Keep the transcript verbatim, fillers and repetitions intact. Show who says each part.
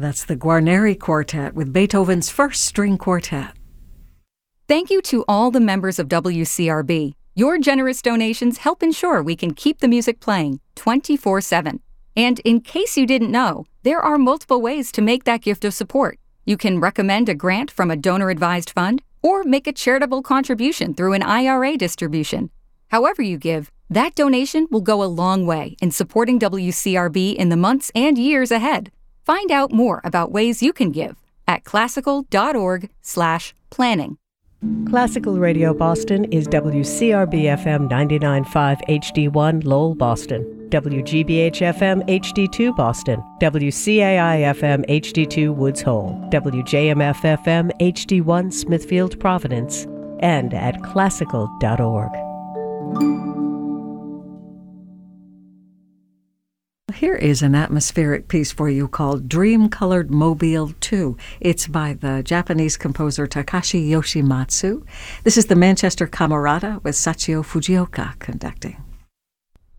Speaker 1: that's the Guarneri Quartet with Beethoven's First String Quartet.
Speaker 2: Thank you to all the members of W C R B. Your generous donations help ensure we can keep the music playing twenty-four seven. And in case you didn't know, there are multiple ways to make that gift of support. You can recommend a grant from a donor-advised fund or make a charitable contribution through an I R A distribution. However you give, that donation will go a long way in supporting W C R B in the months and years ahead. Find out more about ways you can give at classical.org slash planning.
Speaker 3: Classical Radio Boston is W C R B F M ninety-nine point five H D one Lowell, Boston, W G B H F M H D two Boston, W C A I F M H D two Woods Hole, W J M F F M H D one Smithfield, Providence, and at classical dot org.
Speaker 1: Here is an atmospheric piece for you called Dream-Colored Mobile two. It's by the Japanese composer Takashi Yoshimatsu. This is the Manchester Camerata with Sachio Fujioka conducting.